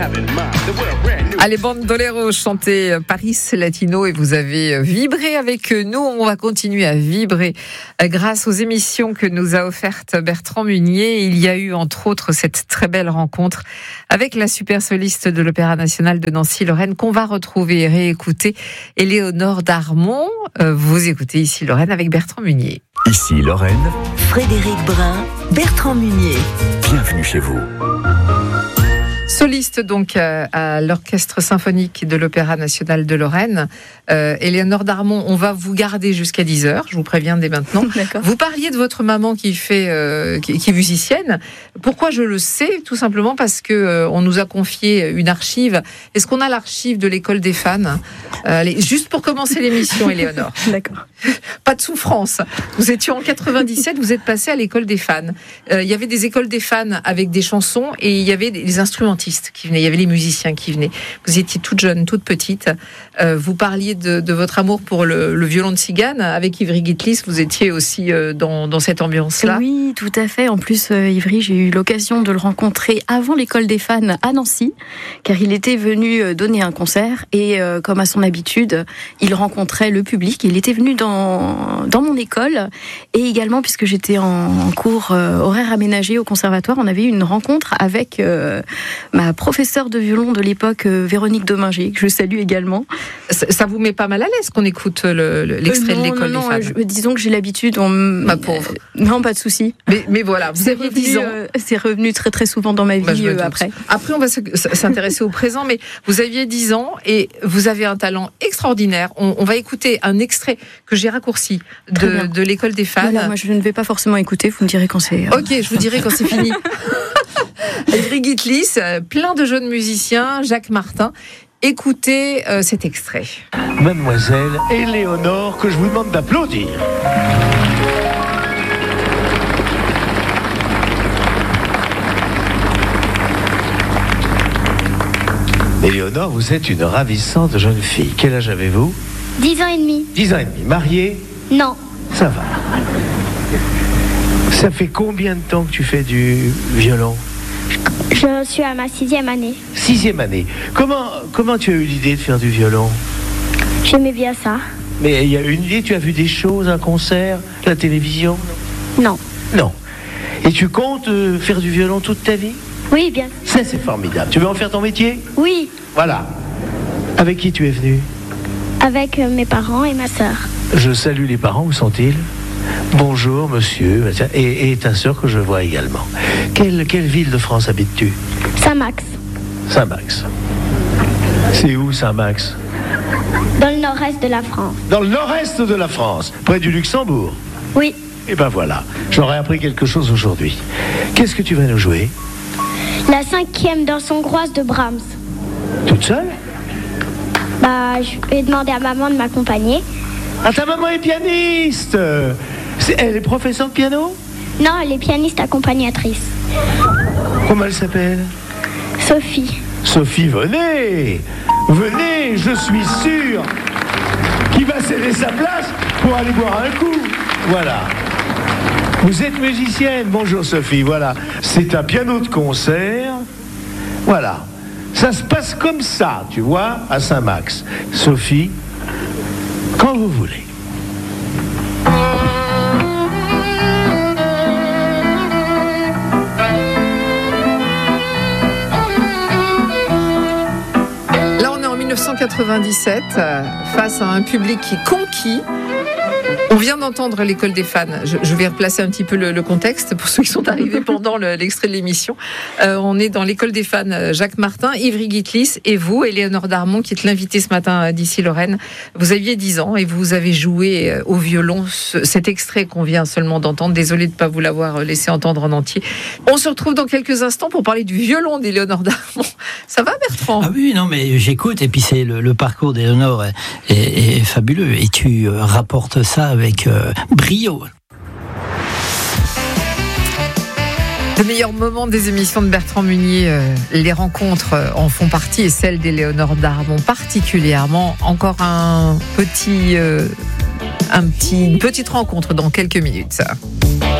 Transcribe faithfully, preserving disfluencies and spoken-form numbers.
Allez, Bandolero, chantez Paris Latino et vous avez vibré avec nous. On va continuer à vibrer grâce aux émissions que nous a offertes Bertrand Munier. Il y a eu entre autres cette très belle rencontre avec la super soliste de l'Opéra National de Nancy-Lorraine qu'on va retrouver et réécouter. Éléonore Darmon, vous écoutez Ici Lorraine avec Bertrand Munier. Ici Lorraine, Frédéric Brun, Bertrand Munier. Bienvenue chez vous. Soliste donc euh, à l'Orchestre Symphonique de l'Opéra National de Lorraine. Euh, Éléonore Darmon, on va vous garder jusqu'à dix heures, je vous préviens dès maintenant. D'accord. Vous parliez de votre maman qui, fait, euh, qui, qui est musicienne. Pourquoi je le sais? Tout simplement parce qu'on euh, nous a confié une archive. Est-ce qu'on a l'archive de l'École des fans? euh, allez, juste pour commencer l'émission, Éléonore. D'accord. Pas de souffrance. Vous étiez en quatre-vingt-dix-sept, vous êtes passé à l'École des fans. Euh, il y avait des écoles des fans avec des chansons et il y avait des instrumentistes qui venaient, il y avait les musiciens qui venaient. Vous étiez toute jeune, toute petite. Euh, vous parliez de, de votre amour pour le, le violon de cigane. Avec Ivry Gitlis, vous étiez aussi euh, dans, dans cette ambiance-là. Oui, tout à fait. En plus, euh, Ivry, j'ai eu l'occasion de le rencontrer avant l'École des fans à Nancy, car il était venu donner un concert et euh, comme à son habitude, il rencontrait le public. Il était venu dans, dans mon école et également, puisque j'étais en, en cours euh, horaire aménagé au conservatoire, on avait eu une rencontre avec euh, ma professeure de violon de l'époque, euh, Véronique Dominger, que je salue également. Ça, ça vous met pas mal à l'aise qu'on écoute le, le, l'extrait euh, non, de l'École non, des non, fans? je, disons que j'ai l'habitude. On, Ma pauvre. Euh, non, pas de souci. Mais, mais voilà, vous C'est aviez revenu, dix ans. euh, c'est revenu très très souvent dans ma vie Bah, je me euh, doute. après. Après, on va s'intéresser au présent, mais vous aviez dix ans et vous avez un talent extraordinaire. On, on va écouter un extrait que j'ai raccourci de, de l'École des fans. Voilà, moi je ne vais pas forcément écouter, vous me direz quand c'est... Euh... Ok, je vous dirai quand c'est fini. Ivry Gitlis, plein de jeunes musiciens, Jacques Martin. Écoutez euh, cet extrait. Mademoiselle Éléonore, que je vous demande d'applaudir. Éléonore, vous êtes une ravissante jeune fille. Quel âge avez-vous? Dix ans et demi. Dix ans et demi. Mariée? Non. Ça va. Ça fait combien de temps que tu fais du violon? Je suis à ma sixième année. Sixième année. Comment, comment tu as eu l'idée de faire du violon? J'aimais bien ça. Mais il y a une idée, tu as vu des choses, un concert, la télévision? Non. Non. Et tu comptes euh, faire du violon toute ta vie? Oui, bien. Ça, c'est formidable. Tu veux en faire ton métier? Oui, Voilà. Avec qui tu es venu? avec euh, mes parents et ma sœur. Je salue les parents, où sont-ils? Bonjour, monsieur. Et, et ta sœur que je vois également. Quelle, quelle ville de France habites-tu? Saint-Max, Saint-Max. C'est où, Saint-Max? dans le nord-est de la France. Dans le nord-est de la France, près du Luxembourg. Oui, Et ben voilà, j'aurais appris quelque chose aujourd'hui. Qu'est-ce que tu vas nous jouer? la cinquième danse hongroise de Brahms. Toute seule? Bah, je vais demander à maman de m'accompagner. Ah, ta maman est pianiste! C'est- Elle est professeure de piano? Non, elle est pianiste accompagnatrice. Comment elle s'appelle? Sophie. Sophie, venez! Venez, je suis sûr qu'il va céder sa place pour aller boire un coup. Voilà. Vous êtes musicienne. Bonjour Sophie, voilà. C'est un piano de concert. Voilà. Ça se passe comme ça, tu vois, à Saint-Max. Sophie, quand vous voulez. Là, on est en mille neuf cent quatre-vingt-dix-sept, euh, face à un public qui est conquis. On vient d'entendre l'École des fans. Je, je vais replacer un petit peu le, le contexte pour ceux qui sont arrivés pendant le, l'extrait de l'émission. Euh, on est dans l'École des fans, euh, Jacques Martin, Ivry Gitlis et vous, Éléonore Darmon, qui êtes l'invitée ce matin euh, d'Ici Lorraine. Vous aviez dix ans et vous avez joué euh, au violon ce, cet extrait qu'on vient seulement d'entendre. Désolée de ne pas vous l'avoir euh, laissé entendre en entier. On se retrouve dans quelques instants pour parler du violon d'Éléonore Darmon. Ça va, Bertrand? Ah oui, non, mais j'écoute, et puis c'est le, le parcours d'Éléonore est, est, est fabuleux, et tu euh, rapportes ça avec euh, brio. Le meilleur moment des émissions de Bertrand Munier, euh, les rencontres euh, en font partie, et celle d'Éléonore Darmon particulièrement. Encore un petit, euh, un petit, une petite rencontre dans quelques minutes.